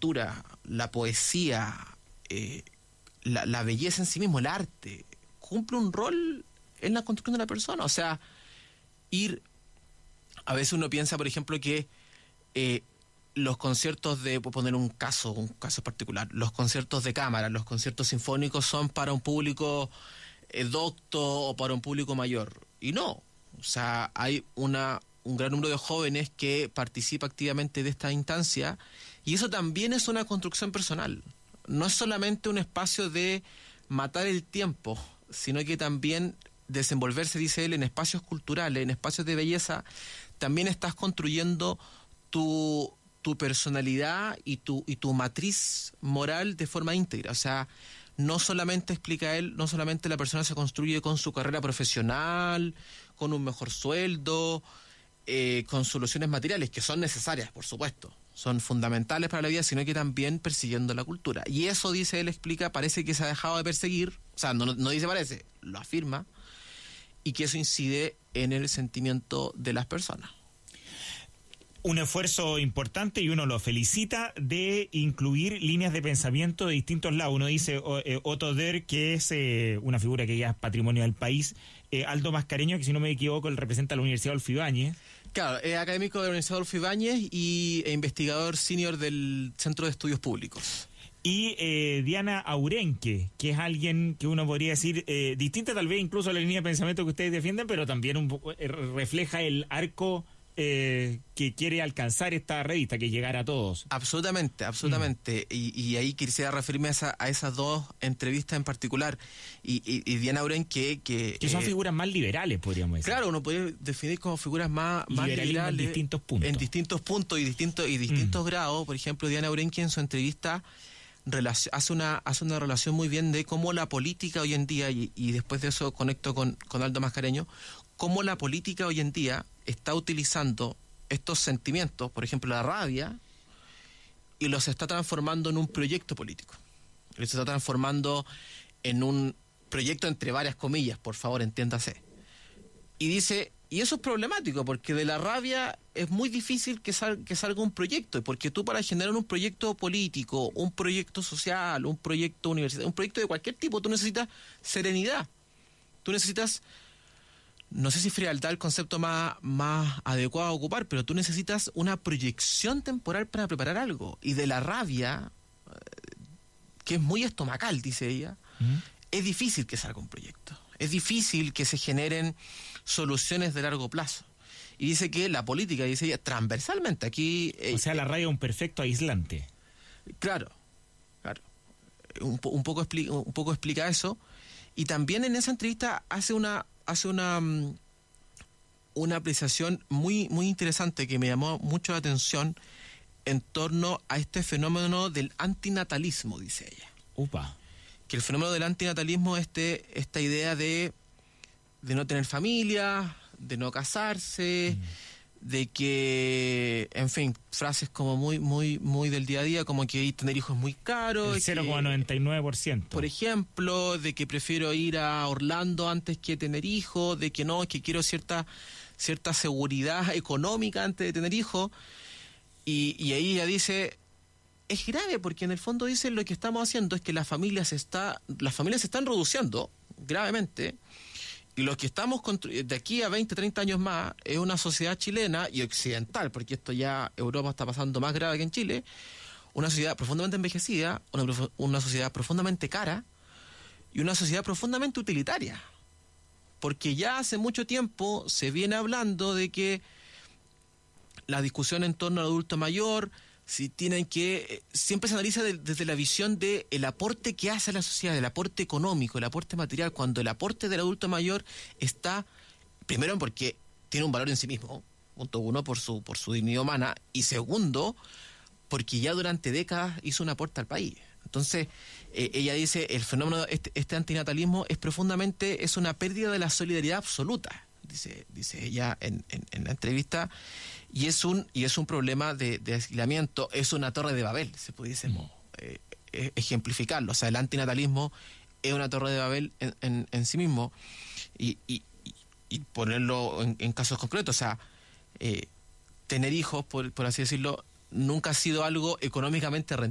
literatura, la poesía, la belleza en sí mismo, el arte, cumple un rol en la construcción de la persona. O sea, a veces uno piensa, por ejemplo, que los conciertos por poner un caso particular, los conciertos de cámara, los conciertos sinfónicos son para un público docto o para un público mayor. Y no, o sea, hay un gran número de jóvenes que participa activamente de esta instancia, y eso también es una construcción personal. No es solamente un espacio de matar el tiempo, sino que también desenvolverse, dice él, en espacios culturales, en espacios de belleza. También estás construyendo tu personalidad y tu matriz moral de forma íntegra. O sea, no solamente, explica él, no solamente la persona se construye con su carrera profesional, con un mejor sueldo, con soluciones materiales, que son necesarias, por supuesto, son fundamentales para la vida, sino que también persiguiendo la cultura. Y eso, dice él, explica, parece que se ha dejado de perseguir, o sea, no dice parece, lo afirma, y que eso incide en el sentimiento de las personas. Un esfuerzo importante, y uno lo felicita, de incluir líneas de pensamiento de distintos lados. Uno dice Otto Der, que es una figura que ya es patrimonio del país, Aldo Mascareño, que si no me equivoco, él representa a la Universidad Adolfo Ibáñez. Claro, es académico de la Universidad Adolfo Ibáñez e investigador senior del Centro de Estudios Públicos. Y Diana Aurenque, que es alguien que uno podría decir distinta tal vez incluso a la línea de pensamiento que ustedes defienden, pero también un poco refleja el arco que quiere alcanzar esta revista, que llegara a todos. Absolutamente. Y ahí quisiera referirme a esas dos entrevistas en particular. Y Diana Aurenque, que son figuras más liberales, podríamos decir. Claro, uno podría definir como figuras más liberales en distintos puntos. En distintos puntos y distintos grados. Por ejemplo, Diana Aurenque en su entrevista hace una relación muy bien de cómo la política hoy en día, y después de eso conecto con Aldo Mascareño, cómo la política hoy en día está utilizando estos sentimientos, por ejemplo la rabia, y los está transformando en un proyecto político. Los está transformando en un proyecto entre varias comillas, por favor, entiéndase. Y dice, y eso es problemático, porque de la rabia es muy difícil que salga un proyecto, porque tú, para generar un proyecto político, un proyecto social, un proyecto universitario, un proyecto de cualquier tipo, tú necesitas serenidad. Tú necesitas, no sé si frialdad es el concepto más adecuado a ocupar, pero tú necesitas una proyección temporal para preparar algo. Y de la rabia, que es muy estomacal, dice ella, es difícil que salga un proyecto. Es difícil que se generen soluciones de largo plazo. Y dice que la política, dice ella, transversalmente aquí... o sea, la rabia es un perfecto aislante. Claro. Un poco explica eso. Y también en esa entrevista hace una apreciación muy, muy interesante que me llamó mucho la atención en torno a este fenómeno del antinatalismo, dice ella. Upa. Que el fenómeno del antinatalismo es esta idea de no tener familia, de no casarse, de que, en fin, frases como muy, muy, muy del día a día, como que tener hijos es muy caro. El 0,99%. Por ejemplo, de que prefiero ir a Orlando antes que tener hijos, de que no, que quiero cierta seguridad económica antes de tener hijos. Y ahí ella dice, es grave, porque en el fondo dice, lo que estamos haciendo es que las familias se están reduciendo gravemente. Y lo que estamos de aquí a 20, 30 años más es una sociedad chilena y occidental, porque esto ya Europa está pasando más grave que en Chile, una sociedad profundamente envejecida, una sociedad profundamente cara y una sociedad profundamente utilitaria. Porque ya hace mucho tiempo se viene hablando de que la discusión en torno al adulto mayor, siempre se analiza desde la visión de el aporte que hace a la sociedad, el aporte económico, el aporte material, cuando el aporte del adulto mayor está, primero porque tiene un valor en sí mismo, punto uno, por su dignidad humana, y segundo, porque ya durante décadas hizo un aporte al país. Entonces, ella dice, el fenómeno, este antinatalismo es una pérdida de la solidaridad absoluta, dice ella en la entrevista. Y es un problema de aislamiento, es una torre de Babel, si pudiésemos ejemplificarlo. O sea, el antinatalismo es una torre de Babel en sí mismo. Y ponerlo en casos concretos, o sea, tener hijos, por así decirlo, nunca ha sido algo económicamente rentable.